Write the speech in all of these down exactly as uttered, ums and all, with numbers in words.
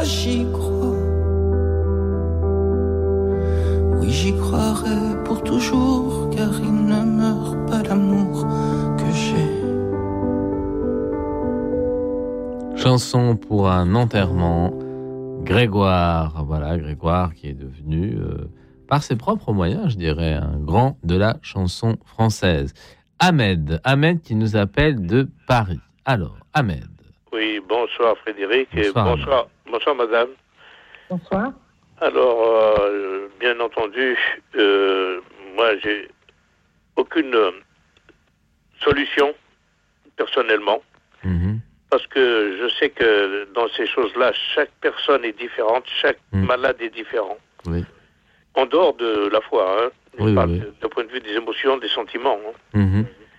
j'y crois. Oui, j'y croirai pour toujours, car il ne meurt pas l'amour que j'ai. Chanson pour un enterrement. Grégoire, voilà, Grégoire qui est devenu, euh, par ses propres moyens, je dirais, un grand de la chanson française. Ahmed, Ahmed qui nous appelle de Paris. Alors, Ahmed. Oui, bonsoir Frédéric bonsoir, et bonsoir, bonsoir madame. Bonsoir. Alors, euh, bien entendu, euh, moi j'ai aucune euh, solution personnellement. Mm-hmm. Parce que je sais que dans ces choses-là, chaque personne est différente, chaque mmh. malade est différent. Oui. En dehors de la foi, hein, oui, je parle oui. d'un point de vue des émotions, des sentiments. Hein. Mmh.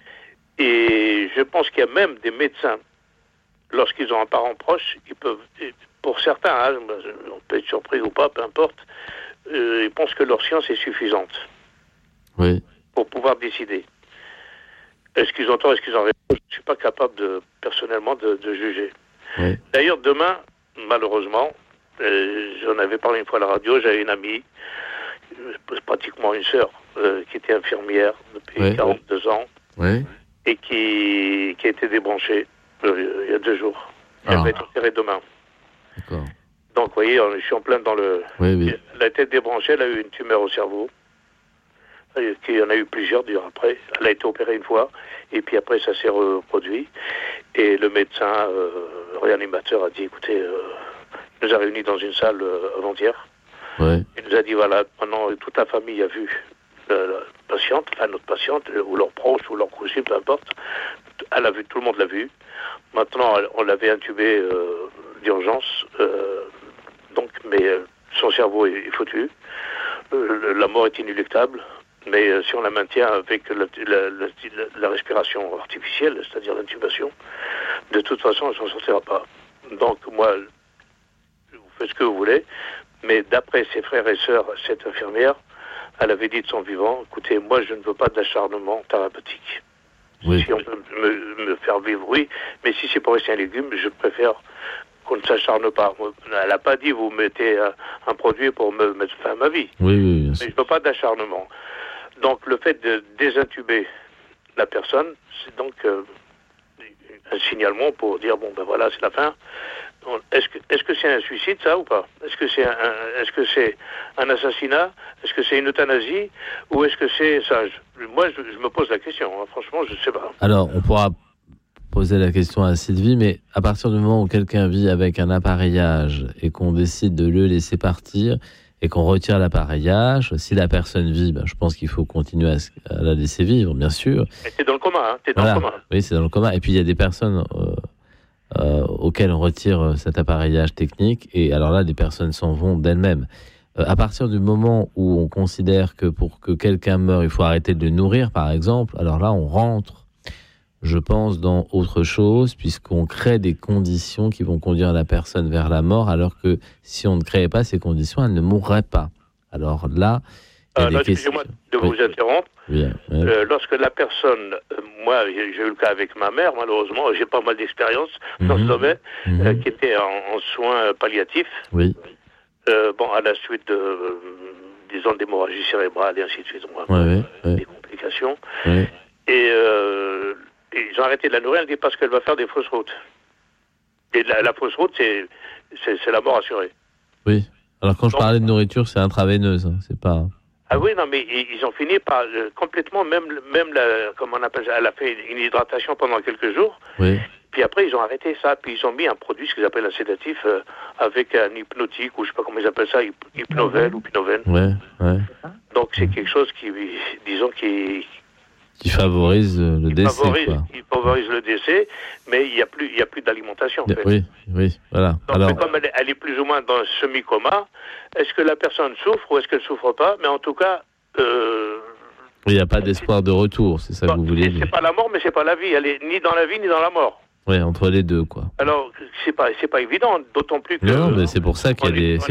Et je pense qu'il y a même des médecins, lorsqu'ils ont un parent proche, ils peuvent, pour certains, hein, on peut être surpris ou pas, peu importe, euh, ils pensent que leur science est suffisante oui. pour pouvoir décider. Est-ce qu'ils ont tort, est-ce qu'ils ont raison? Je ne suis pas capable, de, personnellement, de, de juger. Oui. D'ailleurs, demain, malheureusement, euh, j'en avais parlé une fois à la radio, j'avais une amie, pratiquement une sœur, euh, qui était infirmière depuis oui. quarante-deux ans, oui. et qui, qui a été débranchée euh, il y a deux jours. Elle ah. va être opérée demain. D'accord. Donc, vous voyez, je suis en plein dans le... Oui, oui. Elle a été débranchée, elle a eu une tumeur au cerveau. Il y en a eu plusieurs d'ailleurs après. Elle a été opérée une fois et puis après ça s'est reproduit et le médecin euh, réanimateur a dit écoutez, euh, il nous a réunis dans une salle euh, avant-hier. Ouais. Il nous a dit voilà, maintenant toute la famille a vu la, la patiente, enfin notre patiente ou leurs proches ou leurs cousins, peu importe. Elle a vu, tout le monde l'a vu. Maintenant on l'avait intubée euh, d'urgence, euh, donc mais euh, son cerveau est, est foutu. Euh, la mort est inéluctable. Mais euh, si on la maintient avec la, la, la, la respiration artificielle, c'est-à-dire l'intubation, de toute façon, elle ne s'en sortira pas. Donc, moi, vous faites ce que vous voulez, mais d'après ses frères et sœurs, cette infirmière, elle avait dit de son vivant, écoutez, moi, je ne veux pas d'acharnement thérapeutique. Oui. Si on peut me, me faire vivre, oui, mais si c'est pour rester un légume, je préfère qu'on ne s'acharne pas. Elle n'a pas dit, vous mettez un, un produit pour me mettre fin à ma vie. Oui, oui, bien mais sûr. je ne veux pas d'acharnement. Donc, le fait de désintuber la personne, c'est donc euh, un signalement pour dire, bon, ben voilà, c'est la fin. Est-ce que, est-ce que c'est un suicide, ça, ou pas? Est-ce que c'est un, est-ce que c'est un assassinat? Est-ce que c'est une euthanasie? Ou est-ce que c'est ça? je, Moi, je, je me pose la question. Hein. Franchement, je ne sais pas. Alors, on pourra poser la question à Sylvie, mais à partir du moment où quelqu'un vit avec un appareillage et qu'on décide de le laisser partir, et qu'on retire l'appareillage, si la personne vit, ben, je pense qu'il faut continuer à, à la laisser vivre, bien sûr. Mais t'es dans le coma, hein, t'es dans voilà. le coma. Oui, c'est dans le coma. Et puis il y a des personnes euh, euh, auxquelles on retire cet appareillage technique, et alors là, des personnes s'en vont d'elles-mêmes. Euh, à partir du moment où on considère que pour que quelqu'un meure, il faut arrêter de le nourrir, par exemple, alors là, on rentre, je pense, dans autre chose, puisqu'on crée des conditions qui vont conduire la personne vers la mort, alors que si on ne créait pas ces conditions, elle ne mourrait pas. Alors là, il y a euh, des excusez-moi questions. de vous oui. interrompre. Oui, oui. Euh, lorsque la personne, euh, moi j'ai, j'ai eu le cas avec ma mère, malheureusement, j'ai pas mal d'expérience mm-hmm. dans ce domaine, mm-hmm. euh, qui était en, en soins palliatifs. Oui. Euh, bon, à la suite de, euh, disons, d'hémorragie cérébrale et ainsi de suite, moi, oui, oui, oui. des complications. Oui. Et euh, ils ont arrêté de la nourrir, elle dit parce qu'elle va faire des fausses routes. Et la, la fausse route, c'est, c'est, c'est la mort assurée. Oui. Alors quand je Donc, parlais de nourriture, c'est intraveineuse, hein, c'est pas... Ah oui, non, mais ils, ils ont fini par euh, complètement, même, même la, comment on appelle ça, elle a fait une hydratation pendant quelques jours. Oui. Puis après, ils ont arrêté ça. Puis ils ont mis un produit, ce qu'ils appellent un sédatif, euh, avec un hypnotique, ou je sais pas comment ils appellent ça, hyp- hypnovel ou pinovène. Ouais, ouais. Donc c'est quelque chose qui, disons, qui... Qui favorise le qui décès, favorise, quoi. Qui favorise le décès, mais il n'y a plus, il y a plus d'alimentation, en fait. Oui, oui, voilà. Donc, Alors... comme elle est, elle est plus ou moins dans un semi-coma, est-ce que la personne souffre ou est-ce qu'elle ne souffre pas? Mais en tout cas... Euh, il n'y a pas d'espoir de retour, c'est ça bon, que vous voulez c'est, dire. c'est pas la mort, mais c'est pas la vie. Elle est ni dans la vie, ni dans la mort. Oui, entre les deux, quoi. Alors, c'est pas, c'est pas évident, d'autant plus que... Non, mais c'est pour ça qu'il y a des...